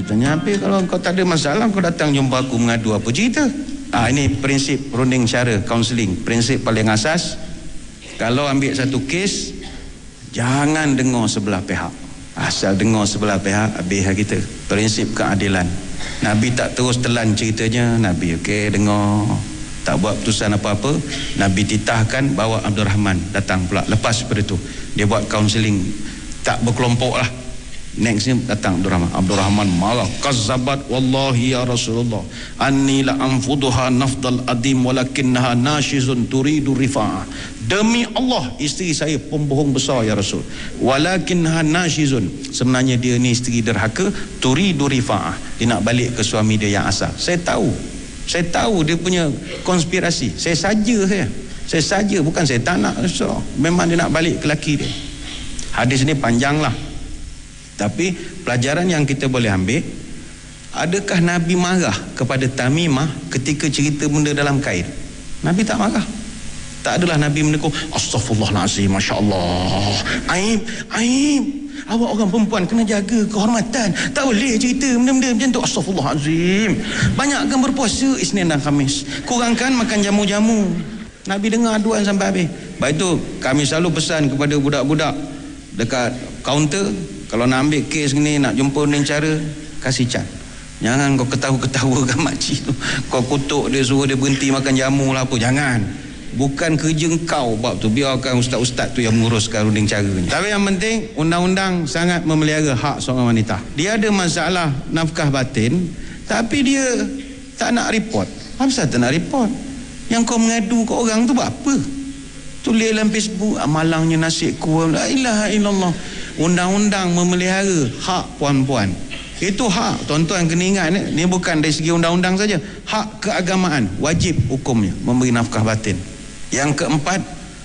tanya, Habis kalau kau tak ada masalah, kau datang jumpa aku mengadu apa cerita? Ini prinsip runding cara kaunseling. Prinsip paling asas, kalau ambil satu kes, jangan dengar sebelah pihak. Asal dengar sebelah pihak, habis kita. Prinsip keadilan. Nabi tak terus telan ceritanya. Nabi dengar, tak buat putusan apa-apa. Nabi titahkan bawa Abdul Rahman datang pula. Lepas daripada itu dia buat kaunseling, tak berkelompok lah. Next ni datang Abdul Rahman marah, kazzabat wallahi ya Rasulullah anni la anfuduha nafdal adim walakinnaha nashizun turidu rifa'ah. Demi Allah, isteri saya pembohong besar ya Rasul, walakinnaha nashizun, sebenarnya dia ni isteri derhaka, turidu rifa'ah, dia nak balik ke suami dia yang asal. Saya tahu dia punya konspirasi. Saya saja, bukan saya tak nak. Memang dia nak balik ke laki dia. Hadis ni panjang lah, tapi pelajaran yang kita boleh ambil, adakah Nabi marah kepada Tamimah ketika cerita benda dalam kain? Nabi tak marah. Tak adalah Nabi menekuk, astaghfirullahalazim, masya-Allah, aib. Awak orang perempuan kena jaga kehormatan, tak boleh cerita benda-benda macam tu. Astaghfirullahalazim. Banyakkan berpuasa Isnin dan Khamis, kurangkan makan jamu-jamu. Nabi dengar aduan sampai habis. Baik tu kami selalu pesan kepada budak-budak dekat kaunter, kalau nak ambil kes ni, nak jumpa dengan cara, kasih cat. Jangan kau ketawa-ketawa kan makcik tu, kau kutuk dia, suruh dia berhenti makan jamu lah apa. Jangan. Bukan kerja kau bab tu, biarkan ustaz-ustaz tu yang menguruskan runding cara ni. Tapi yang penting, undang-undang sangat memelihara hak seorang wanita. Dia ada masalah nafkah batin, tapi dia tak nak report. Apa tak nak report? Yang kau mengadu ke orang tu buat apa? Tulis dalam Facebook, malangnya nasibku, la ilaha illallah. Undang-undang memelihara hak puan-puan. Itu hak, tuan-tuan kena ingat, ni bukan dari segi undang-undang saja, hak keagamaan, wajib hukumnya memberi nafkah batin. Yang keempat,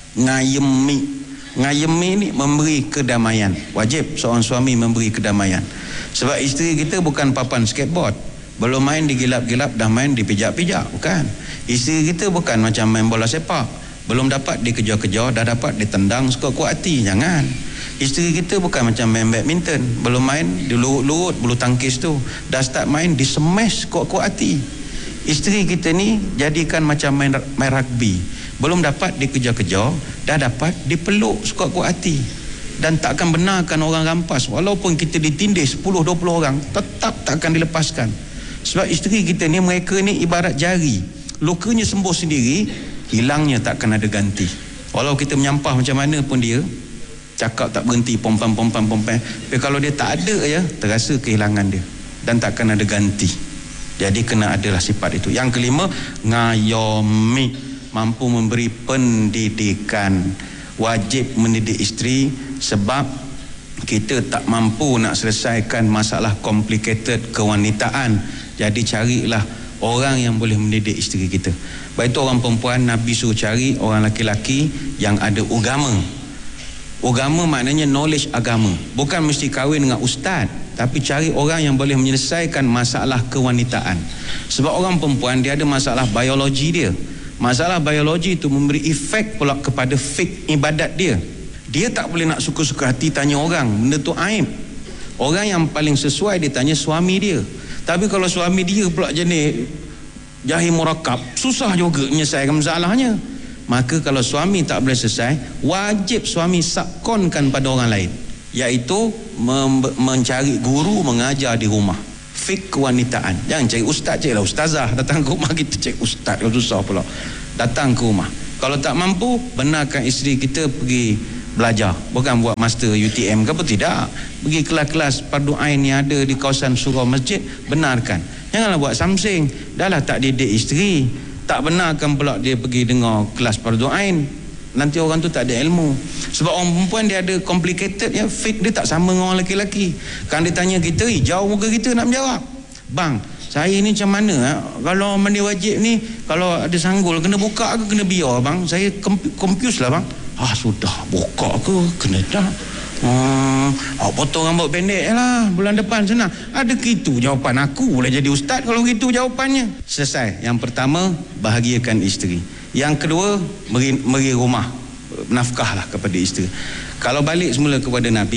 ngayemi ni memberi kedamaian. Wajib seorang suami memberi kedamaian. Sebab isteri kita bukan papan skateboard, belum main digilap-gilap dah main dipijak-pijak, bukan. Isteri kita bukan macam main bola sepak, belum dapat dikejar-kejar dah dapat ditendang sekuat-kuat hati. Jangan. Isteri kita bukan macam main badminton, belum main dilurut-lurut bulu tangkis tu, dah start main disemesh kuat-kuat hati. Isteri kita ni jadikan macam main rugby, belum dapat dikejar-kejar dah dapat dipeluk sekuat-kuat hati. Dan takkan benarkan orang rampas, walaupun kita ditindih 10-20 orang, tetap takkan dilepaskan. Sebab isteri kita ni, mereka ni ibarat jari, lukanya sembuh sendiri, hilangnya takkan ada ganti. Walau kita menyampah macam mana pun dia cakap tak berhenti, pompam. Tapi kalau dia tak ada ya, terasa kehilangan dia dan takkan ada ganti. Jadi kena adalah sifat itu. Yang kelima, ngayomi, mampu memberi pendidikan. Wajib mendidik isteri, sebab kita tak mampu nak selesaikan masalah complicated kewanitaan. Jadi carilah orang yang boleh mendidik isteri kita. Baik itu orang perempuan, Nabi suruh cari orang laki-laki yang ada agama. Agama maknanya knowledge agama. Bukan mesti kahwin dengan ustaz, tapi cari orang yang boleh menyelesaikan masalah kewanitaan. Sebab orang perempuan dia ada masalah biologi dia. Masalah biologi itu memberi efek pula kepada fik ibadat dia. Dia tak boleh nak suka-suka hati tanya orang, benda tu aib. Orang yang paling sesuai dia tanya suami dia. Tapi kalau suami dia pula jenis jahil murakab, susah juga menyelesaikan masalahnya. Maka kalau suami tak boleh selesai, wajib suami sakonkan pada orang lain, iaitu mencari guru mengajar di rumah fik kewanitaan. Jangan cari ustaz, carilah ustazah datang ke rumah kita. Cari ustaz kalau susah pula, datang ke rumah. Kalau tak mampu, benarkan isteri kita pergi belajar, bukan buat master UTM ke apa, tidak. Pergi kelas-kelas fardu ain yang ada di kawasan surau masjid, benarkan. Janganlah buat samsing, dahlah tak didik isteri, tak benarkan pula dia pergi dengar kelas fardu ain. Nanti orang tu tak ada ilmu. Sebab orang perempuan dia ada complicated ya, fik dia tak sama dengan orang lelaki. Kan dia tanya kita, jauh muka kita nak menjawab. Bang, saya ni macam mana kalau mandi wajib ni, kalau ada sanggul kena buka ke kena biar bang? Saya confused lah bang. Sudah buka ke kena tak? Potong rambut pendek lah bulan depan senang. Ada gitu jawapan aku, boleh jadi ustaz kalau gitu jawapannya. Selesai. Yang pertama, bahagiakan isteri. Yang kedua, beri rumah, nafkahlah kepada isteri. Kalau balik semula kepada Nabi,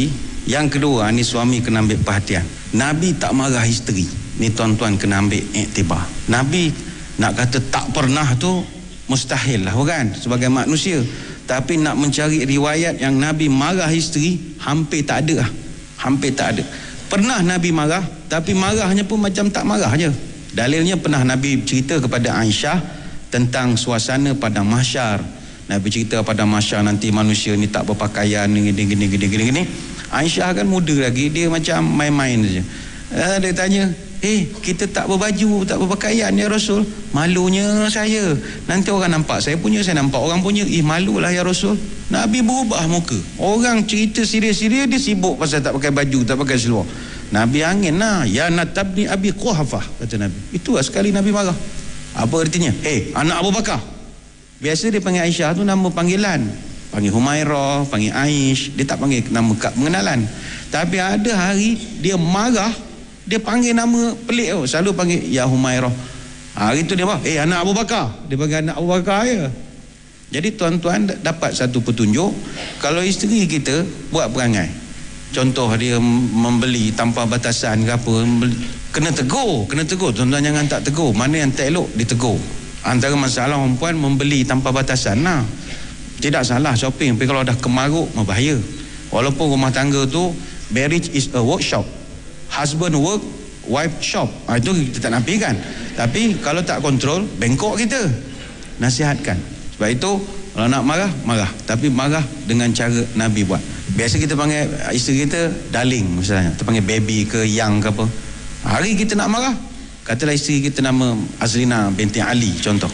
Yang kedua, ni suami kena ambil perhatian. Nabi tak marah isteri. Ni tuan-tuan kena ambil iktibar. Nabi nak kata tak pernah tu mustahil lah kan, sebagai manusia. Tapi nak mencari riwayat yang Nabi marah isteri, hampir tak ada lah. Hampir tak ada. Pernah Nabi marah, tapi marahnya pun macam tak marah je. Dalilnya pernah Nabi cerita kepada Aisyah tentang suasana padang mahsyar. Nabi cerita pada mahsyar nanti manusia ni tak berpakaian gini. Aisyah kan muda lagi, dia macam main-main saja. Dia tanya, kita tak berbaju, tak berpakaian ya Rasul. Malunya saya, nanti orang nampak saya punya, saya nampak orang punya. Malulah ya Rasul. Nabi berubah muka. Orang cerita serius-serius, dia sibuk pasal tak pakai baju, tak pakai seluar. Nabi angin lah. Ya natabni Abi Quhafah, kata Nabi. Itulah sekali Nabi marah. Apa artinya? Anak Abu Bakar. Biasa dia panggil Aisyah tu nama panggilan. Panggil Humairah, panggil Aish. Dia tak panggil nama kad pengenalan. Tapi ada hari dia marah, dia panggil nama pelik tu. Selalu panggil ya Humairah. Hari tu dia anak Abu Bakar. Dia panggil anak Abu Bakar je. Jadi tuan-tuan dapat satu petunjuk. Kalau isteri kita buat perangai, contoh dia membeli tanpa batasan ke apa, kena tegur. Tuan-tuan jangan tak tegur. Mana yang tak elok ditegur. Antara masalah perempuan membeli tanpa batasan lah. Tidak salah shopping, tapi kalau dah kemaruk bahaya. Walaupun rumah tangga tu marriage is a workshop, husband work, wife shop, itu kita tak nafikan. Tapi kalau tak kontrol, bengkok kita. Nasihatkan. Sebab itu kalau nak marah, tapi marah dengan cara Nabi buat. Biasa kita panggil isteri kita darling misalnya, kita panggil baby ke yang ke apa. Hari kita nak marah, katalah isteri kita nama Azrina binti Ali contoh.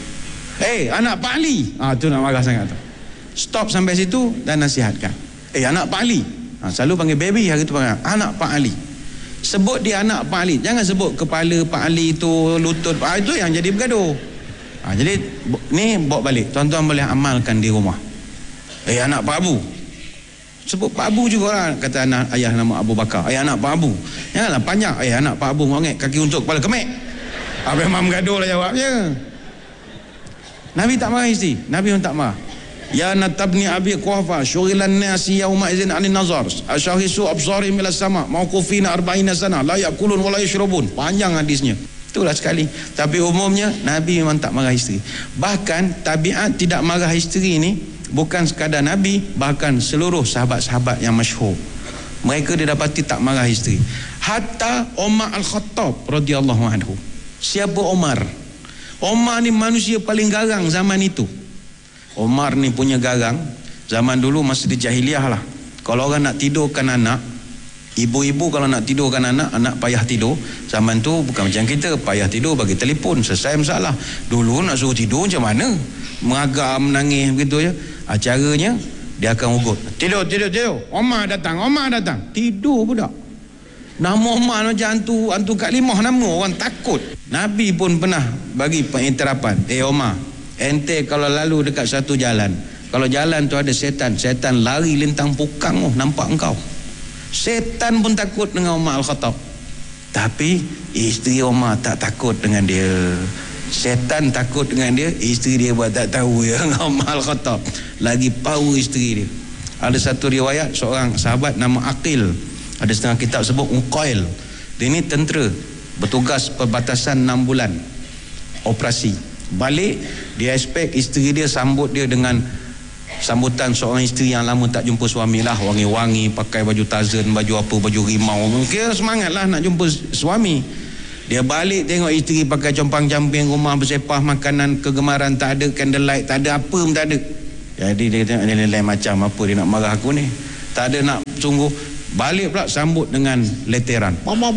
Anak Pak Ali. Tu nak marah sangat tu. Stop sampai situ dan nasihatkan. Anak Pak Ali. Selalu panggil baby, hari tu panggil anak Pak Ali. Sebut dia anak Pak Ali. Jangan sebut kepala Pak Ali tu, lutut itu yang jadi bergaduh. Jadi ni bawa balik. Tuan-tuan boleh amalkan di rumah. Anak Pak Abu. Sebut Pak Abu jugalah, kata anak ayah nama Abu Bakar. Anak Pak Abu. Janganlah panjang. Anak Pak Abu ngongek kaki untuk kepala kemek. Memang bergaduh lah jawabnya. Nabi tak marah isteri. Nabi pun tak marah. Ya natabni Abi Quhafah syughilan nasi yauma idzin 'anil nazar ashahisu absarihim ila sama mauqufina 40 sana la yakulun wa la yashrabun. Panjang hadisnya. Itulah sekali. Tapi umumnya Nabi memang tak marah isteri. Bahkan tabiat tidak marah isteri ni bukan sekadar Nabi, bahkan seluruh sahabat-sahabat yang masyhur. Mereka didapati tak marah isteri. Hatta Umar Al-Khattab radhiyallahu anhu. Siapa Umar? Umar ni manusia paling garang zaman itu. Umar ni punya garang zaman dulu masa di jahiliah lah. Kalau orang nak tidurkan anak, ibu-ibu kalau nak tidurkan anak payah tidur. Zaman tu bukan macam kita, payah tidur bagi telefon, selesai masalah. Dulu nak suruh tidur macam mana? Mengagam, menangis begitu je. Caranya dia akan ugut. Tidur. Umar datang. Tidur budak. Nama Umar macam hantu kat limah nama, orang takut. Nabi pun pernah bagi pengiktirafan. Umar, ente kalau lalu dekat satu jalan, kalau jalan tu ada setan lari lintang pukang nampak engkau. Setan pun takut dengan Umar Al-Khattab. Tapi isteri Umar tak takut dengan dia. Setan takut dengan dia, isteri dia buat tak tahu ya dengan Umar Al-Khattab. Lagi power isteri dia. Ada satu riwayat seorang sahabat nama Aqil. Ada setengah kitab sebut Uqail. Dia ni tentera, bertugas perbatasan 6 bulan operasi. Balik, dia expect isteri dia sambut dia dengan sambutan seorang isteri yang lama tak jumpa suami lah. Wangi-wangi, pakai baju tazan, baju apa, baju rimau. Kira semangat lah nak jumpa suami. Dia balik tengok isteri pakai compang-camping, rumah bersepah, makanan kegemaran tak ada, candlelight tak ada, apa pun tak ada. Jadi dia tengok nilai macam apa dia nak marah aku ni. Tak ada nak sungguh. Balik pula sambut dengan leteran.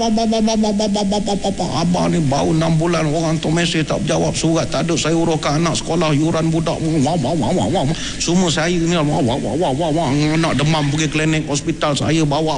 Abang ni baru 6 bulan orang tu mesej tak berjawab, surat tak ada, saya uruskan anak sekolah, yuran budak, semua saya ni nak demam pergi klinik hospital saya bawa.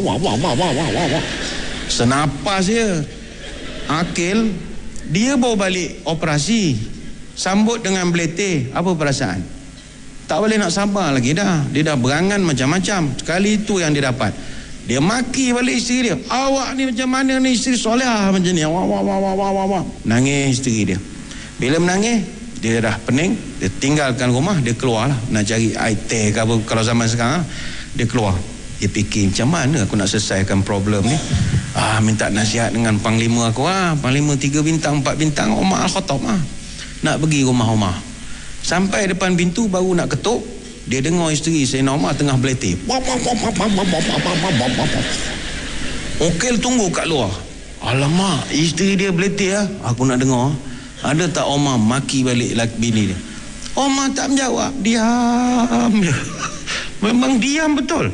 Senapas dia Akil, dia bawa balik operasi, sambut dengan beletih. Apa perasaan? Tak boleh nak sabar lagi dah. Dia dah berangan macam-macam. Sekali itu yang dia dapat. Dia maki balik isteri dia. Awak ni macam mana ni, isteri solehah macam ni. Wah. Nangis isteri dia. Bila menangis, dia dah pening. Dia tinggalkan rumah, dia keluar lah. Nak cari air teh ke apa. Kalau zaman sekarang, dia keluar. Dia fikir, macam mana aku nak selesaikan problem ni? Minta nasihat dengan panglima aku. Panglima 3 bintang 4 bintang, Umar Al-Khattab. Nak pergi rumah Umar. Sampai depan pintu baru nak ketuk, dia dengar isteri Sayyidina Umar tengah berletih. Okil tunggu kat luar. Alamak, isteri dia berletih. Aku nak dengar. Ada tak Umar maki balik bini dia? Umar tak menjawab, diam je. Memang diam betul.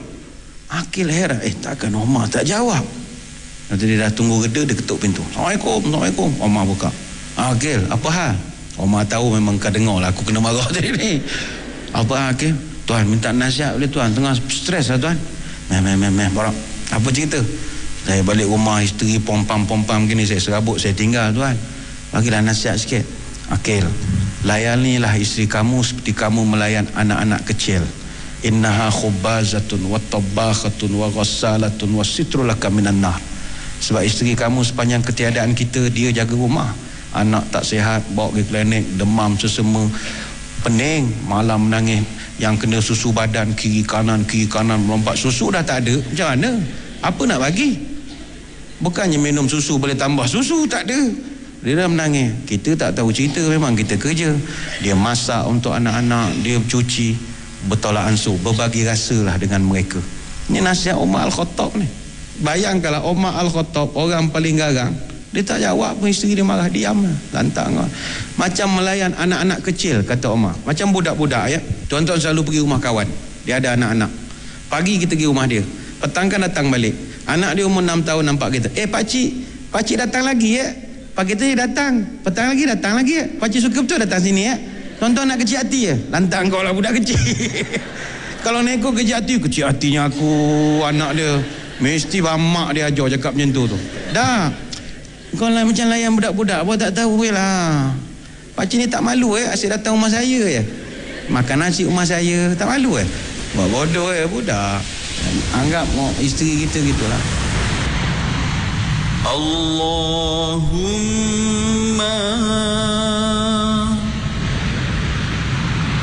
Akil heran, takkan Umar tak jawab. Nanti dia dah tunggu reda, dia ketuk pintu. Assalamualaikum. Umar buka. Akil, apa hal? Umar tahu memang kau dengar lah aku kena marah tadi ni. Apa hal Akil? Tuan minta nasihat boleh tuan, tengah stres lah tuan. Barak. Apa cerita? Saya balik rumah, isteri pom-pam gini, saya serabut, saya tinggal tuan. Bagilah nasihat sikit. Akil, layanilah isteri kamu seperti kamu melayan anak-anak kecil. Innaha khubazatun wa tabakhatun wa ghassalatun wa sitrulaka minan nar. Sebab isteri kamu sepanjang ketiadaan kita, dia jaga rumah. Anak tak sihat, bawa pergi klinik, demam sesama, pening, malam menangis, yang kena susu badan kiri kanan melompat, susu dah tak ada, macam mana? Apa nak bagi? Bukannya minum susu boleh tambah susu, tak ada. Dia dah menangis. Kita tak tahu cerita, memang kita kerja. Dia masak untuk anak-anak, dia cuci, bertolak ansur, berbagi rasa lah dengan mereka. Ini nasihat Umar Al-Khattab ni. Bayangkanlah Umar Al-Khattab, orang paling garang, dia tak jawab pun, isteri dia marah, diam lah, lantang lah. Macam melayan anak-anak kecil, kata Umar. Macam budak-budak ya. Tuan-tuan selalu pergi rumah kawan, dia ada anak-anak. Pagi kita pergi rumah dia, petang kan datang balik. Anak dia umur 6 tahun nampak kita, pakcik datang lagi ya. Pagi tu dia datang, petang lagi datang lagi ya. Pakcik suka betul datang sini ya. Tuan-tuan nak kecil hati ya. Lantang kau lah budak kecil. Kalau neko kecil hatinya aku, anak dia mesti mak dia ajar cakap macam tu. Dah. Kau lah macam layan budak-budak, apa tak tahu lah. Pakcik ni tak malu asyik datang rumah saya ya. Makan nasi rumah saya, tak malu Buat bodoh budak. Anggap isteri kita gitulah. Allahumma